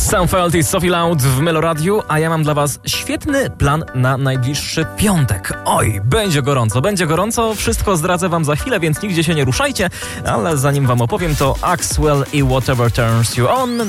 Sam Felt i Sophie Loud w Meloradiu, a ja mam dla was świetny plan na najbliższy piątek. Oj, będzie gorąco, wszystko zdradzę wam za chwilę, więc nigdzie się nie ruszajcie, ale zanim wam opowiem, to Axwell i Whatever Turns You On.